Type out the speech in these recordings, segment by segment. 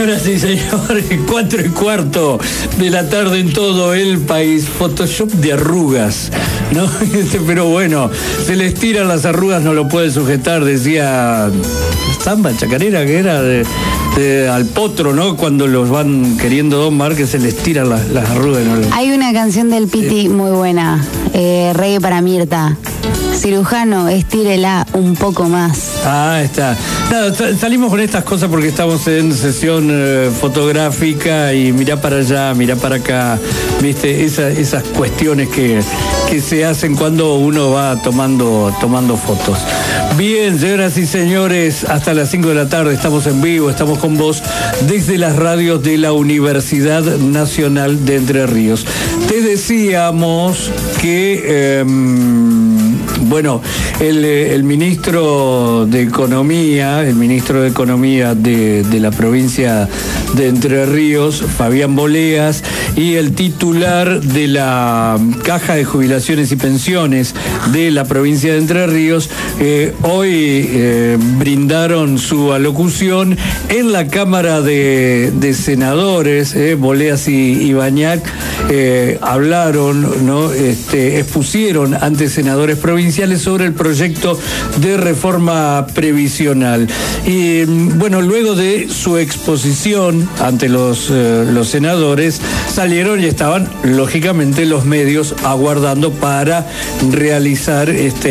Señoras y señores, 4:15 de la tarde en todo el país. Photoshop de arrugas, ¿no? Pero bueno, se les tiran las arrugas, no lo puede sujetar, decía Zamba, chacarera, que era al potro, ¿no? Cuando los van queriendo domar, que se les tiran las arrugas. ¿No? Hay una canción del Piti muy buena, Reggae para Mirta. Cirujano, estírela un poco más. Ah, está. Nada, salimos con estas cosas porque estamos en sesión fotográfica y mirá para allá, mirá para acá, viste, esas cuestiones que se hacen cuando uno va tomando fotos. Bien, señoras y señores, hasta las 5 de la tarde estamos en vivo, estamos con vos desde las radios de la Universidad Nacional de Entre Ríos. Te decíamos que bueno, el ministro de Economía de la provincia de Entre Ríos, Fabián Boleas, y el titular de la Caja de Jubilaciones y Pensiones de la provincia de Entre Ríos, hoy brindaron su alocución en la Cámara de Senadores. Boleas y Bañac hablaron, ¿no? Expusieron ante senadores provinciales sobre el proyecto de reforma previsional. Y bueno, luego de su exposición ante los senadores, salieron y estaban lógicamente los medios aguardando para realizar,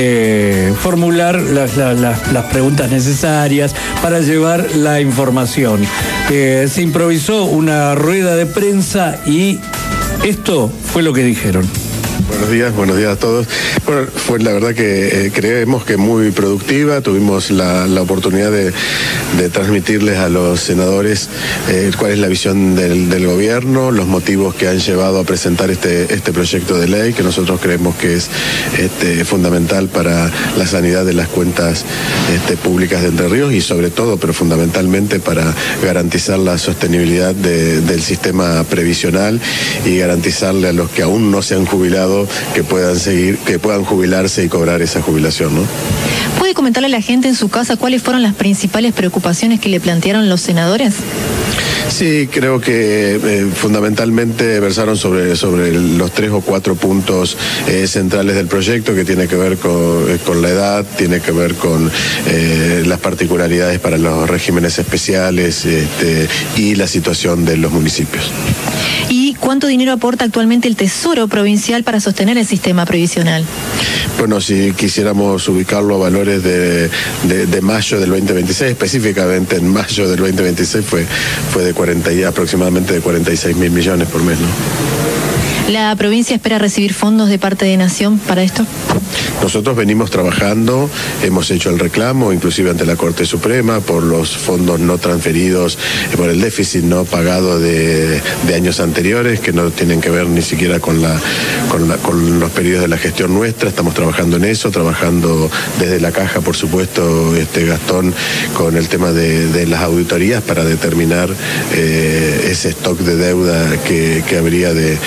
formular las preguntas necesarias para llevar la información. Se improvisó una rueda de prensa y esto fue lo que dijeron. Buenos días a todos. Bueno, fue la verdad que creemos que muy productiva. Tuvimos la oportunidad de transmitirles a los senadores cuál es la visión del gobierno, los motivos que han llevado a presentar este proyecto de ley, que nosotros creemos que es fundamental para la sanidad de las cuentas públicas de Entre Ríos y sobre todo, pero fundamentalmente para garantizar la sostenibilidad del sistema previsional y garantizarle a los que aún no se han jubilado que puedan jubilarse y cobrar esa jubilación, ¿no? ¿Puede comentarle a la gente en su casa cuáles fueron las principales preocupaciones que le plantearon los senadores? Sí, creo que fundamentalmente versaron sobre los 3 o 4 puntos centrales del proyecto, que tiene que ver con la edad, tiene que ver con las particularidades para los regímenes especiales y la situación de los municipios. ¿Y cuánto dinero aporta actualmente el Tesoro Provincial para sostener el sistema previsional? Bueno, si quisiéramos ubicarlo a valores de mayo del 2026, específicamente en mayo del 2026 fue de aproximadamente de 46.000 millones por mes, ¿no? ¿La provincia espera recibir fondos de parte de Nación para esto? Nosotros venimos trabajando, hemos hecho el reclamo, inclusive ante la Corte Suprema, por los fondos no transferidos, por el déficit no pagado de años anteriores, que no tienen que ver ni siquiera con los periodos de la gestión nuestra. Estamos trabajando en eso, trabajando desde la Caja, por supuesto, Gastón, con el tema de las auditorías para determinar ese stock de deuda que habría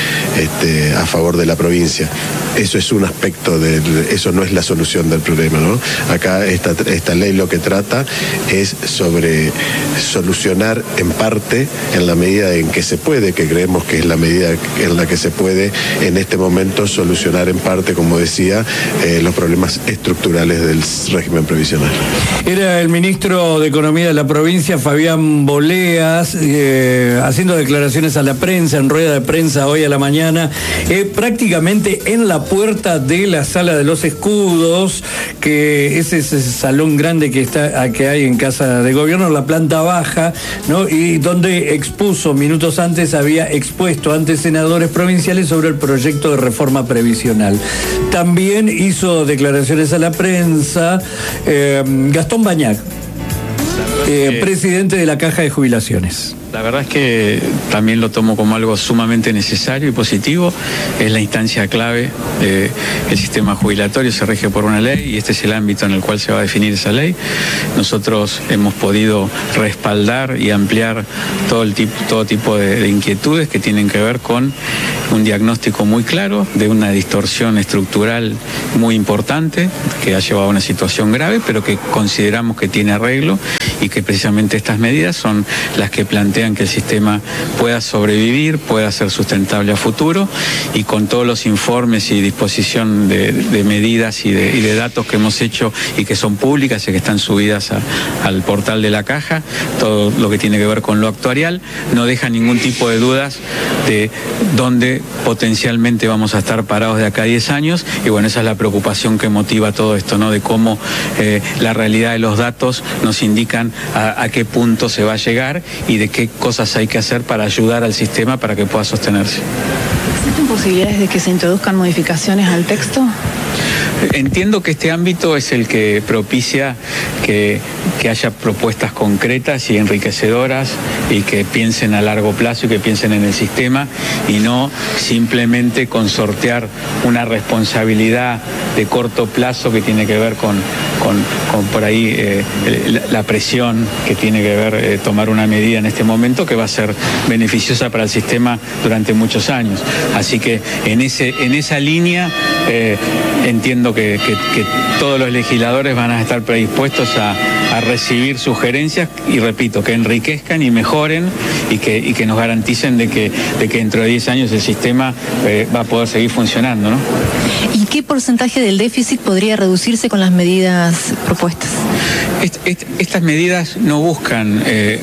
a favor de la provincia. Eso es un aspecto eso no es la solución del problema, ¿no? Acá esta ley lo que trata es sobre solucionar en parte, en la medida en que se puede, que creemos que es la medida en la que se puede en este momento solucionar en parte, como decía, los problemas estructurales del régimen previsional. Era el ministro de Economía de la provincia, Fabián Boleas, haciendo declaraciones a la prensa, en rueda de prensa hoy a la mañana, prácticamente en la puerta de la Sala de los Escudos, que es ese salón grande que hay en Casa de Gobierno, la planta baja, ¿no? Y donde minutos antes había expuesto ante senadores provinciales sobre el proyecto de reforma previsional. También hizo declaraciones a la prensa Gastón Bañac, presidente de la Caja de Jubilaciones. La verdad es que también lo tomo como algo sumamente necesario y positivo. Es la instancia clave. El sistema jubilatorio se rige por una ley y este es el ámbito en el cual se va a definir esa ley. Nosotros hemos podido respaldar y ampliar todo tipo de inquietudes que tienen que ver con un diagnóstico muy claro de una distorsión estructural muy importante que ha llevado a una situación grave, pero que consideramos que tiene arreglo y que precisamente estas medidas son las que plantean plantean que el sistema pueda sobrevivir, pueda ser sustentable a futuro, y con todos los informes y disposición de medidas y de datos que hemos hecho y que son públicas y que están subidas al portal de la Caja, todo lo que tiene que ver con lo actuarial, no deja ningún tipo de dudas de dónde potencialmente vamos a estar parados de acá a 10 años, y bueno, esa es la preocupación que motiva todo esto, ¿no? De cómo la realidad de los datos nos indican a qué punto se va a llegar y de qué cosas hay que hacer para ayudar al sistema para que pueda sostenerse. ¿Existen posibilidades de que se introduzcan modificaciones al texto? Entiendo que este ámbito es el que propicia que haya propuestas concretas y enriquecedoras y que piensen a largo plazo y que piensen en el sistema y no simplemente con sortear una responsabilidad de corto plazo que tiene que ver con por ahí la presión que tiene que ver tomar una medida en este momento que va a ser beneficiosa para el sistema durante muchos años. Así que en esa línea entiendo que todos los legisladores van a estar predispuestos a recibir sugerencias y, repito, que enriquezcan y mejoren y que nos garanticen de que dentro de 10 años el sistema va a poder seguir funcionando, ¿no? ¿Y qué porcentaje del déficit podría reducirse con las medidas propuestas? Estas medidas no buscan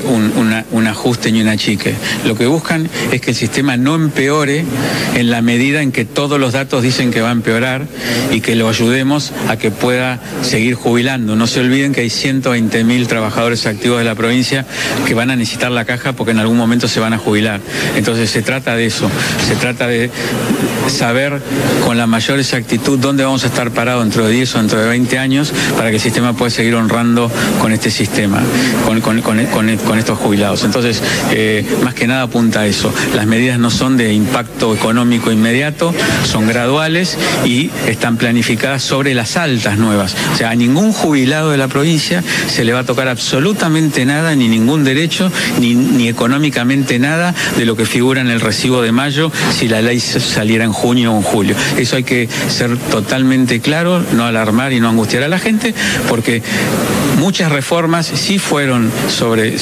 un ajuste ni un achique. Lo que buscan es que el sistema no empeore en la medida en que todos los datos dicen que va a empeorar y que lo ayudemos a que pueda seguir jubilando. No se olviden que hay 120.000 trabajadores activos de la provincia que van a necesitar la Caja porque en algún momento se van a jubilar. Entonces se trata de eso, se trata de saber con la mayor exactitud dónde vamos a estar parados dentro de 10 o dentro de 20 años para que el sistema pueda seguir honrando con este sistema, con estos jubilados. Entonces, más que nada apunta a eso. Las medidas no son de impacto económico inmediato, son graduales y están planificadas sobre las altas nuevas. O sea, a ningún jubilado de la provincia se le va a tocar absolutamente nada, ni ningún derecho, ni económicamente nada de lo que figura en el recibo de mayo si la ley saliera en junio o en julio. Eso hay que ser totalmente claro, no alarmar y no angustiar a la gente, porque muchas reformas sí fueron sobre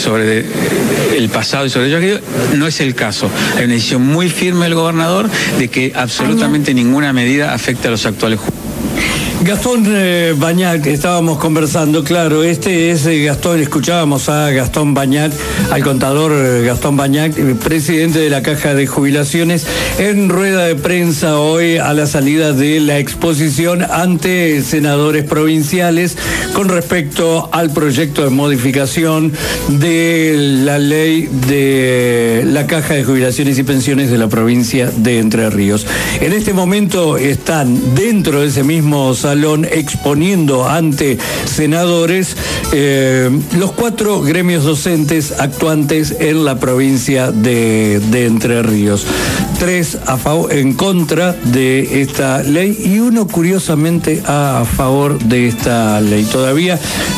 el pasado y sobre ello, no es el caso. Hay una decisión muy firme del gobernador de que absolutamente ninguna medida afecta a los actuales jubilados. Gastón Bañac, estábamos conversando, claro, este es Gastón, escuchábamos a Gastón Bañac, al contador Gastón Bañac, presidente de la Caja de Jubilaciones, en rueda de prensa hoy a la salida de la exposición ante senadores provinciales con respecto al proyecto de modificación de la ley de la Caja de Jubilaciones y Pensiones de la provincia de Entre Ríos. En este momento están dentro de ese mismo salón exponiendo ante senadores los 4 gremios docentes actuantes en la provincia de Entre Ríos. 3 en contra de esta ley y 1 curiosamente a favor de esta ley. Todavía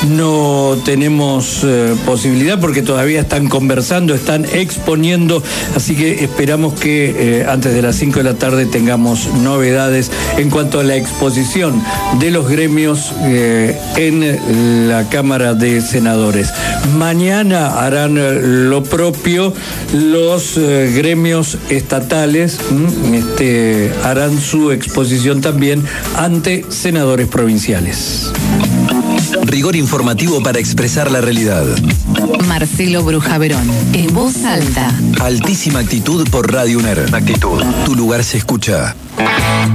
no tenemos posibilidad porque todavía están conversando, están exponiendo, así que esperamos que antes de las 5 de la tarde tengamos novedades en cuanto a la exposición de los gremios en la Cámara de Senadores. Mañana harán lo propio los gremios estatales, harán su exposición también ante senadores provinciales. Rigor informativo para expresar la realidad. Marcelo Brujaverón, en voz alta. Altísima actitud por Radio UNER. Actitud. Tu lugar se escucha.